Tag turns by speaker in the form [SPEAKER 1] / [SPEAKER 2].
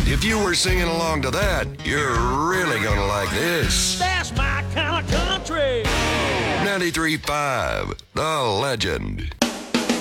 [SPEAKER 1] If you were singing along to that, you're really gonna like this.
[SPEAKER 2] That's my kind of country.
[SPEAKER 1] 93.5, The Legend.